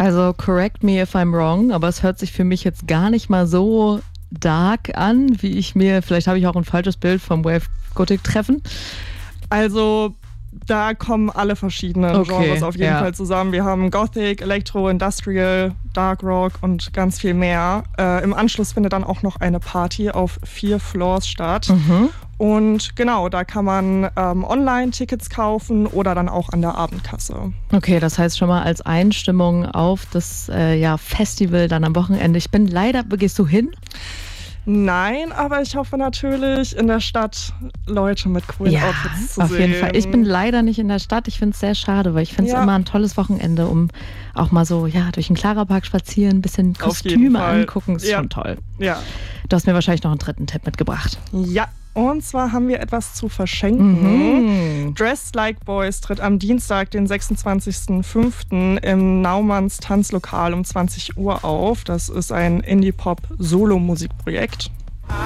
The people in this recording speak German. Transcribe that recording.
Also correct me if I'm wrong, aber es hört sich für mich jetzt gar nicht mal so dark an, wie vielleicht habe ich auch ein falsches Bild vom Wave Gothic Treffen. Also da kommen alle verschiedenen Genres auf jeden Fall zusammen. Wir haben Gothic, Electro, Industrial, Dark Rock und ganz viel mehr. Im Anschluss findet dann auch noch eine Party auf 4 Floors statt. Und genau, da kann man Online-Tickets kaufen oder dann auch an der Abendkasse. Okay, das heißt schon mal als Einstimmung auf das Festival dann am Wochenende. Gehst du hin? Nein, aber ich hoffe natürlich in der Stadt Leute mit coolen Outfits zu sehen. Auf jeden Fall. Ich bin leider nicht in der Stadt. Ich finde es sehr schade, weil ich finde es immer ein tolles Wochenende, um auch mal so durch den Clara-Park spazieren, ein bisschen Kostüme angucken. Ist schon toll. Ja. Du hast mir wahrscheinlich noch einen dritten Tipp mitgebracht. Ja. Und zwar haben wir etwas zu verschenken. Dressed Like Boys tritt am Dienstag, den 26.05. im Naumanns Tanzlokal um 20 Uhr auf. Das ist ein Indie-Pop-Solo-Musikprojekt.